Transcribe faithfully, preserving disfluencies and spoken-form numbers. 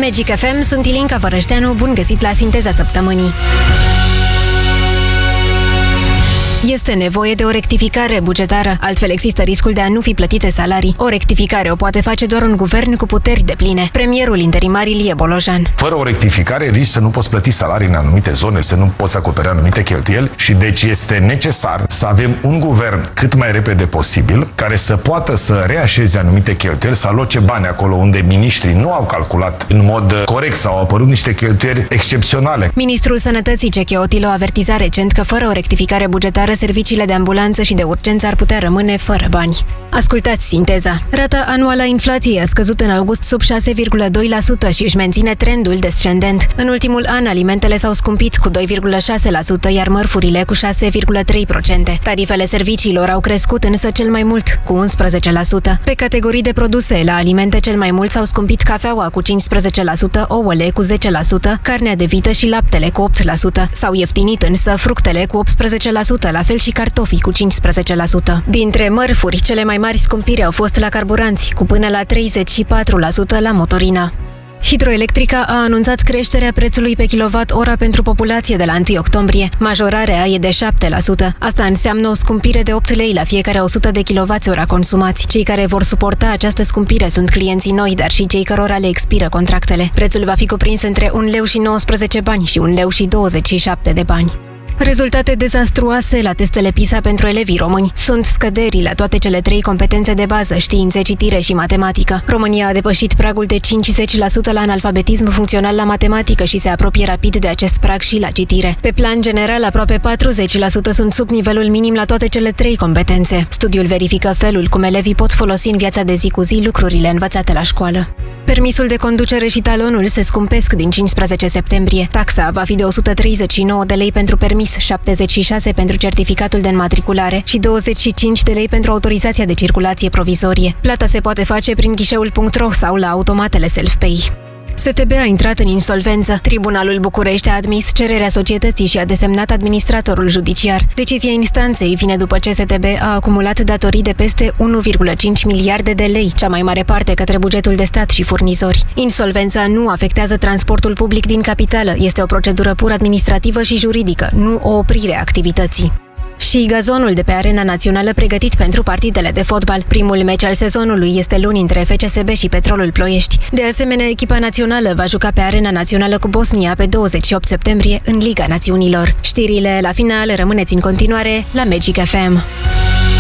Magic F M, sunt Ilinca Vărășteanu, bun găsit la Sinteza Săptămânii. Este nevoie de o rectificare bugetară, altfel există riscul de a nu fi plătite salarii. O rectificare o poate face doar un guvern cu puteri depline. Premierul interimar Ilie Bolojan. Fără o rectificare risci să nu poți plăti salarii în anumite zone, să nu poți acoperi anumite cheltuieli și deci este necesar să avem un guvern cât mai repede posibil care să poată să reașeze anumite cheltuieli, să aloce bani acolo unde miniștrii nu au calculat în mod corect sau au apărut niște cheltuieli excepționale. Ministrul Sănătății Ceche Otilo avertiza recent că fără o rectificare bugetară serviciile de ambulanță și de urgență ar putea rămâne fără bani. Ascultați Sinteza. Rata anuală a inflației a scăzut în august sub șase virgulă doi la sută și își menține trendul descendent. În ultimul an, alimentele s-au scumpit cu doi virgulă șase la sută, iar mărfurile cu șase virgulă trei la sută. Tarifele serviciilor au crescut însă cel mai mult, cu unsprezece la sută. Pe categorii de produse, la alimente cel mai mult s-au scumpit cafeaua cu cincisprezece la sută, ouăle cu zece la sută, carnea de vită și laptele cu opt la sută. S-au ieftinit însă fructele cu optsprezece la sută, la fel și cartofii cu cincisprezece la sută. Dintre mărfuri, cele mai mari scumpiri au fost la carburanți, cu până la treizeci și patru la sută la motorină. Hidroelectrica a anunțat creșterea prețului pe kilowatt-ora pentru populație de la întâi octombrie. Majorarea e de șapte la sută. Asta înseamnă o scumpire de opt lei la fiecare o sută de kilowatt-ora consumați. Cei care vor suporta această scumpire sunt clienții noi, dar și cei cărora le expiră contractele. Prețul va fi cuprins între un leu și nouăsprezece bani și un leu și douăzeci și șapte de bani. Rezultate dezastruoase la testele PISA pentru elevii români. Sunt scăderi la toate cele trei competențe de bază, științe, citire și matematică. România a depășit pragul de cincizeci la sută la analfabetism funcțional la matematică și se apropie rapid de acest prag și la citire. Pe plan general, aproape patruzeci la sută sunt sub nivelul minim la toate cele trei competențe. Studiul verifică felul cum elevii pot folosi în viața de zi cu zi lucrurile învățate la școală. Permisul de conducere și talonul se scumpesc din cincisprezece septembrie. Taxa va fi de o sută treizeci și nouă de lei pentru permis, șaptezeci și șase pentru certificatul de înmatriculare și douăzeci și cinci de lei pentru autorizația de circulație provizorie. Plata se poate face prin ghișeul punct ro sau la automatele self-pay. S T B a intrat în insolvență. Tribunalul București a admis cererea societății și a desemnat administratorul judiciar. Decizia instanței vine după ce S T B a acumulat datorii de peste unu virgulă cinci miliarde de lei, cea mai mare parte către bugetul de stat și furnizori. Insolvența nu afectează transportul public din capitală. Este o procedură pur administrativă și juridică, nu o oprire a activității. Și gazonul de pe Arena Națională pregătit pentru partidele de fotbal. Primul meci al sezonului este luni între F C S B și Petrolul Ploiești. De asemenea, echipa națională va juca pe Arena Națională cu Bosnia pe douăzeci și opt septembrie în Liga Națiunilor. Știrile la final, rămâneți în continuare la Magic F M.